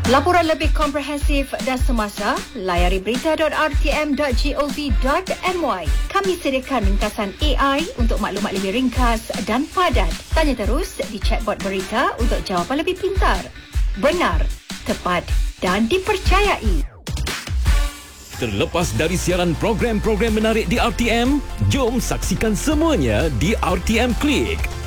Laporan lebih komprehensif dan semasa, layari berita.rtm.gov.my. Kami sediakan ringkasan AI untuk maklumat lebih ringkas dan padat. Tanya terus di chatbot berita untuk jawapan lebih pintar, benar, tepat dan dipercayai. Terlepas dari siaran program-program menarik di RTM, jom saksikan semuanya di RTM Klik.